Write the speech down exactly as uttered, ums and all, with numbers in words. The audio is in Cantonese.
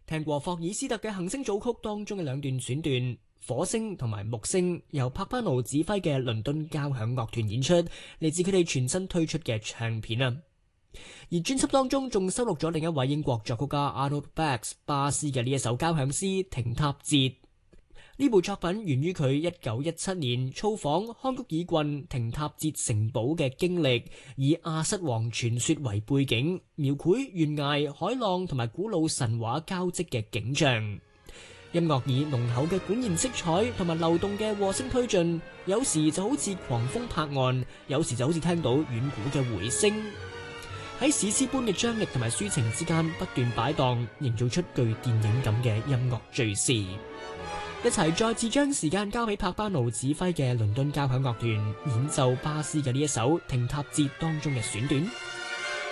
聽過霍爾斯特嘅行星組曲當中嘅兩段選段，火星同埋木星，由柏巴奴指揮嘅倫敦交響樂團演出，嚟自佢哋全新推出嘅唱片啊。而專輯當中仲收錄咗另一位英國作曲家 Arnold Bax 巴斯嘅呢一首交響詩《停塔節》。呢部作品源於佢一九一七年造訪康谷爾郡停塔節城堡嘅經歷，以亞瑟王傳說為背景，描繪懸崖、海浪同埋古老神話交織嘅景象。音樂以濃厚嘅管弦色彩同埋流動嘅和聲推進，有時就好似狂風拍岸，有時就好似聽到遠古嘅回聲，喺史詩般嘅張力同埋抒情之間不斷擺盪，營造出具電影感嘅音樂敘事。一齊再次將時間交俾柏巴奴指揮嘅倫敦交響樂團演奏巴斯嘅呢一首《停塔節》當中嘅選段。